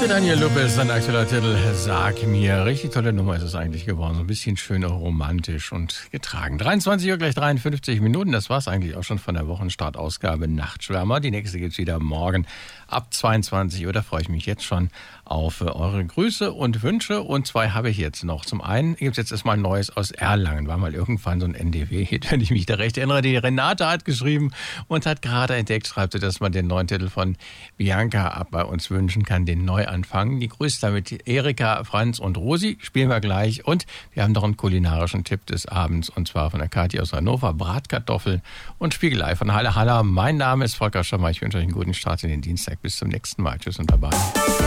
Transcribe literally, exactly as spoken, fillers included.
Der Daniel Lopez, sein aktueller Titel Sag mir. Richtig tolle Nummer ist es eigentlich geworden. So ein bisschen schöner, romantisch und getragen. dreiundzwanzig Uhr gleich dreiundfünfzig Minuten. Das war es eigentlich auch schon von der Wochenstartausgabe Nachtschwärmer. Die nächste gibt's wieder morgen ab zweiundzwanzig Uhr. Da freue ich mich jetzt schon auf eure Grüße und Wünsche. Und zwei habe ich jetzt noch. Zum einen gibt's jetzt erstmal Neues aus Erlangen. War mal irgendwann so ein N D W-Hit, wenn ich mich da recht erinnere. Die Renate hat geschrieben und hat gerade entdeckt, schreibt sie, dass man den neuen Titel von Bianca ab bei uns wünschen kann, den Neuanfang. Die grüßt damit Erika, Franz und Rosi. Spielen wir gleich. Und wir haben noch einen kulinarischen Tipp des Abends, und zwar von der Kathi aus Hannover. Bratkartoffeln und Spiegelei von Halle Haller. Mein Name ist Volker Schommer. Ich wünsche euch einen guten Start in den Dienstag. Bis zum nächsten Mal. Tschüss und bye bye.